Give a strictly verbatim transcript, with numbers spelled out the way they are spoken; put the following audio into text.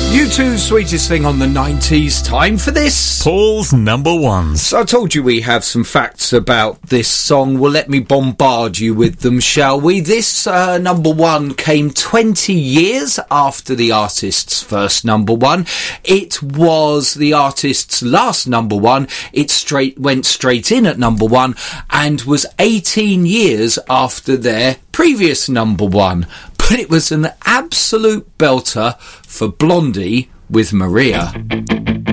U two's Sweetest Thing on the nineties. Time for this. Paul's number ones. So I told you we have some facts about this song. Well, let me bombard you with them, shall we? This uh, number one came twenty years after the artist's first number one. It was the artist's last number one. It straight went straight in at number one and was eighteen years after their previous number one. But it was an absolute belter for Blondie with Maria.